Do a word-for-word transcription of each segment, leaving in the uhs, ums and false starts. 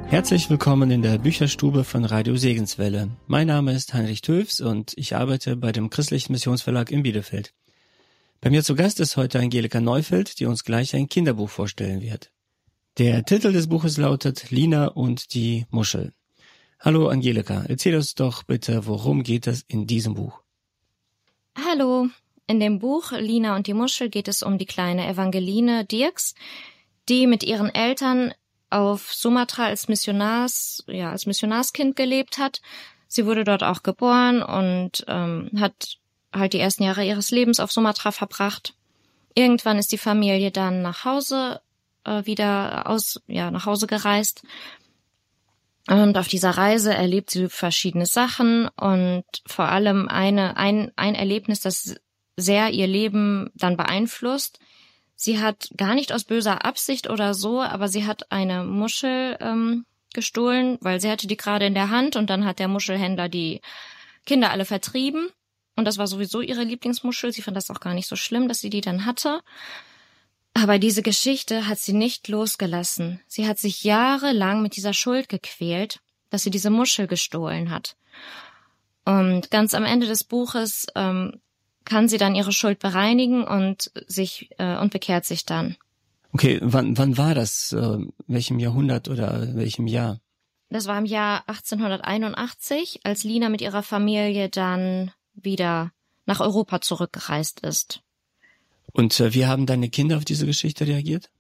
Herzlich willkommen in der Bücherstube von Radio Segenswelle. Mein Name ist Heinrich Töfs und ich arbeite bei dem Christlichen Missionsverlag in Bielefeld. Bei mir zu Gast ist heute Angelika Neufeld, die uns gleich ein Kinderbuch vorstellen wird. Der Titel des Buches lautet Lina und die Muschel. Hallo Angelika, erzähl uns doch bitte, worum geht es in diesem Buch? Hallo, in dem Buch Lina und die Muschel geht es um die kleine Evangeline Dirks, die mit ihren Eltern auf Sumatra als Missionars, ja, als Missionarskind gelebt hat. Sie wurde dort auch geboren und ähm, hat halt die ersten Jahre ihres Lebens auf Sumatra verbracht. Irgendwann ist die Familie dann nach Hause äh, wieder aus, ja, nach Hause gereist. Und auf dieser Reise erlebt sie verschiedene Sachen und vor allem eine, ein, ein Erlebnis, das sehr ihr Leben dann beeinflusst. Sie hat gar nicht aus böser Absicht oder so, aber sie hat eine Muschel ähm, gestohlen, weil sie hatte die gerade in der Hand und dann hat der Muschelhändler die Kinder alle vertrieben. Und das war sowieso ihre Lieblingsmuschel. Sie fand das auch gar nicht so schlimm, dass sie die dann hatte. Aber diese Geschichte hat sie nicht losgelassen. Sie hat sich jahrelang mit dieser Schuld gequält, dass sie diese Muschel gestohlen hat. Und ganz am Ende des Buches ähm, kann sie dann ihre Schuld bereinigen und sich äh, und bekehrt sich dann. Okay, wann wann war das? Äh, welchem Jahrhundert oder welchem Jahr? Das war im Jahr achtzehnhunderteinundachtzig, als Lina mit ihrer Familie dann wieder nach Europa zurückgereist ist. Und äh, wie haben deine Kinder auf diese Geschichte reagiert?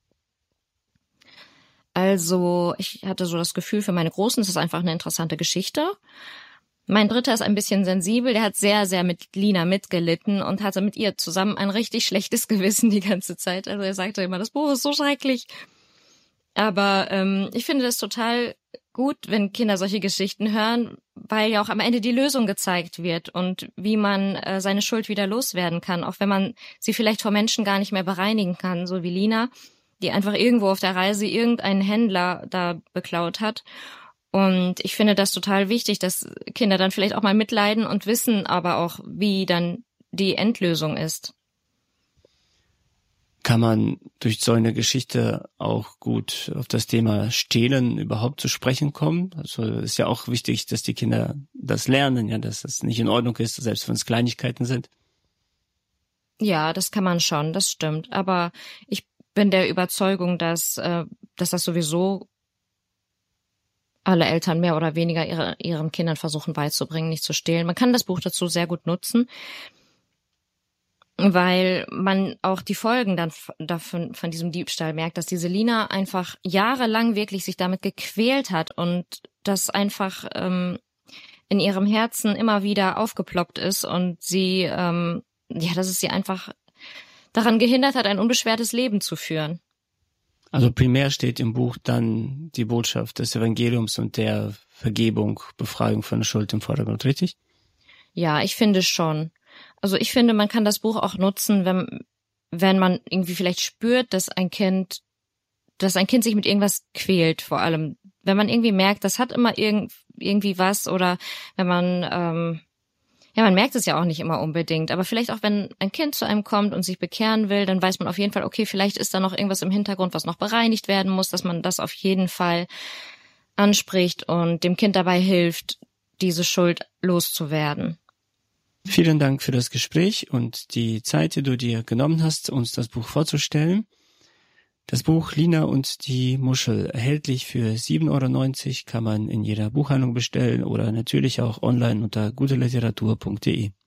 Also, ich hatte so das Gefühl, für meine Großen ist es einfach eine interessante Geschichte. Mein Dritter ist ein bisschen sensibel, der hat sehr, sehr mit Lina mitgelitten und hatte mit ihr zusammen ein richtig schlechtes Gewissen die ganze Zeit. Also er sagte immer, das Buch ist so schrecklich. Aber ähm, ich finde das total gut, wenn Kinder solche Geschichten hören, weil ja auch am Ende die Lösung gezeigt wird und wie man äh, seine Schuld wieder loswerden kann, auch wenn man sie vielleicht vor Menschen gar nicht mehr bereinigen kann, so wie Lina, die einfach irgendwo auf der Reise irgendeinen Händler da beklaut hat. Und ich finde das total wichtig, dass Kinder dann vielleicht auch mal mitleiden und wissen aber auch, wie dann die Endlösung ist. Kann man durch so eine Geschichte auch gut auf das Thema Stehlen überhaupt zu sprechen kommen? Also ist ja auch wichtig, dass die Kinder das lernen, ja, dass das nicht in Ordnung ist, selbst wenn es Kleinigkeiten sind. Ja, das kann man schon, das stimmt. Aber ich bin der Überzeugung, dass, äh, dass das sowieso alle Eltern mehr oder weniger ihre, ihren Kindern versuchen beizubringen, nicht zu stehlen. Man kann das Buch dazu sehr gut nutzen, weil man auch die Folgen dann davon, von diesem Diebstahl merkt, dass diese Lina einfach jahrelang wirklich sich damit gequält hat und das einfach ähm, in ihrem Herzen immer wieder aufgeploppt ist und sie, ähm, ja, dass es sie einfach daran gehindert hat, ein unbeschwertes Leben zu führen. Also primär steht im Buch dann die Botschaft des Evangeliums und der Vergebung, Befreiung von der Schuld im Vordergrund, richtig? Ja, ich finde schon. Also ich finde, man kann das Buch auch nutzen, wenn wenn man irgendwie vielleicht spürt, dass ein Kind, dass ein Kind sich mit irgendwas quält, vor allem. Wenn man irgendwie merkt, das hat immer irgend, irgendwie was oder wenn man, ähm, ja, man merkt es ja auch nicht immer unbedingt, aber vielleicht auch, wenn ein Kind zu einem kommt und sich bekehren will, dann weiß man auf jeden Fall, okay, vielleicht ist da noch irgendwas im Hintergrund, was noch bereinigt werden muss, dass man das auf jeden Fall anspricht und dem Kind dabei hilft, diese Schuld loszuwerden. Vielen Dank für das Gespräch und die Zeit, die du dir genommen hast, uns das Buch vorzustellen. Das Buch Lina und die Muschel, erhältlich für sieben Euro neunzig, kann man in jeder Buchhandlung bestellen oder natürlich auch online unter guteliteratur punkt de.